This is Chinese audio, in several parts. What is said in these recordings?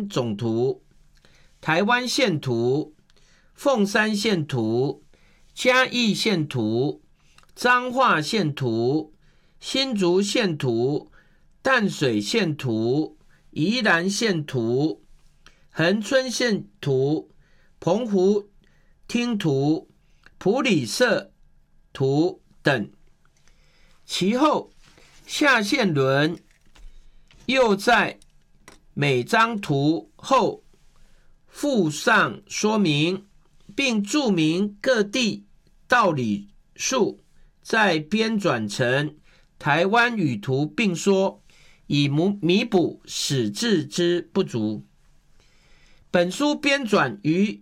山总图、台湾线图、凤山线图、嘉义线图、彰化线图、新竹线图、淡水线图、宜兰线图、恒春线图、澎湖厅图、埔里社图等。其后下线轮又在每张图后附上说明，并注明各地道理数，再编转成台湾语图并说，以弥补史志之不足。本书编纂于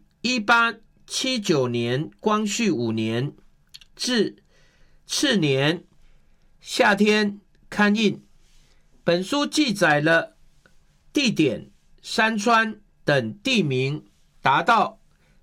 1879年光绪5年，至次年夏天刊印。本书记载了地点、山川等地名达到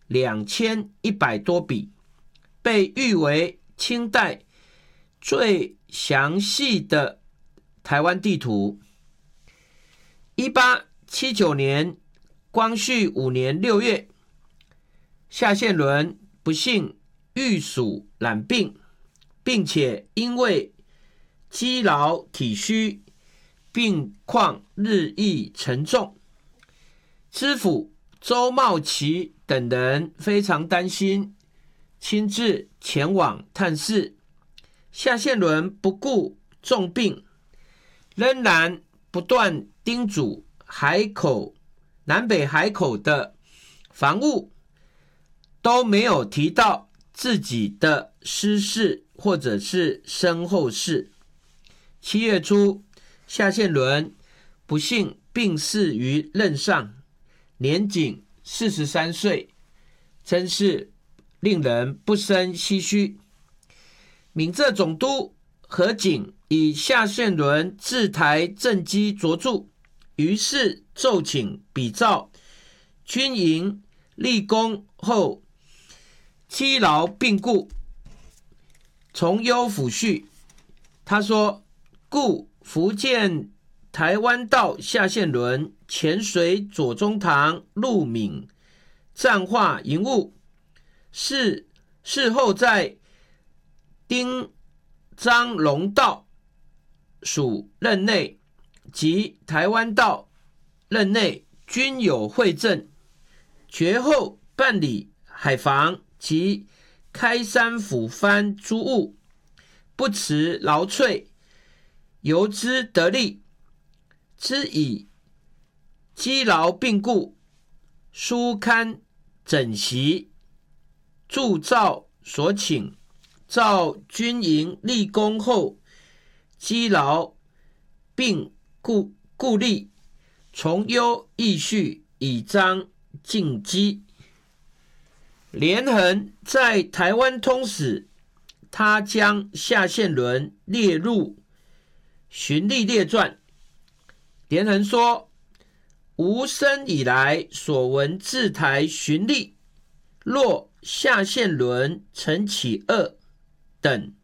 2100多笔，被誉为清代最详细的台湾地图。1879年光绪5年6月，夏宪伦不幸遇暑染病，并且因为积劳体虚，病况日益沉重。知府周茂奇等人非常担心，亲自前往探视。夏宪伦不顾重病，仍然不断叮嘱南北海口的防务，都没有提到自己的私事或者是身后事。7月初，夏宪伦不幸病逝于任上，年仅43岁，真是令人不胜唏嘘。闽浙总督何景以夏宪伦治台政绩卓著，于是奏请比照军营立功后积劳病故，从优抚恤。他说，故福建台湾道夏宪伦潜随左宗棠入闽战化营务，事后在丁张龙道属任内及台湾道任内均有会政，绝后办理海防及开山抚番诸务，不辞劳瘁，由之得利。之以积劳病故，书刊整席，铸造所请，照军营立功后积劳病故立，从优议序，以彰进基。连横在台湾通史，他将夏宪伦列入循例列传。连横说，吾生以来所闻治台循例，若夏宪伦、陈启二等，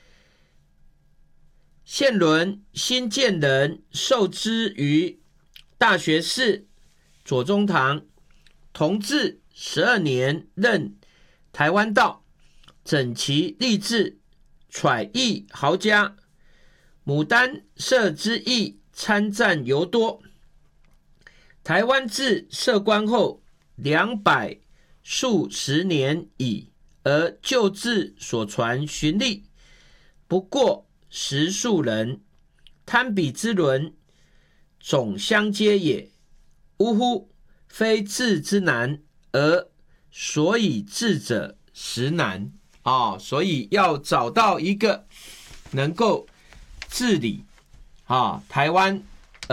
宪伦新建人受之于大学士左宗棠，同治12年任台湾道，整齐吏治，揣益豪家，牡丹社之役参战尤多。台湾自设官后200数十年矣，而旧制所传循例不过10数人，贪比之伦总相接也。呜呼，非治之难，而所以治者实难。所以要找到一个能够治理台湾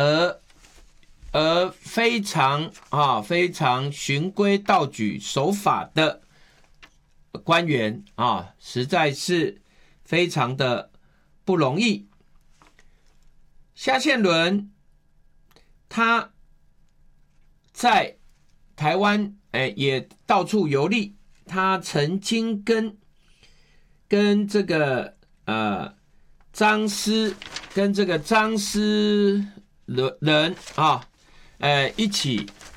而非常循规蹈矩守法的官员实在是非常的不容易。夏宪伦他在台湾也到处游历，他曾经跟这个张思人一起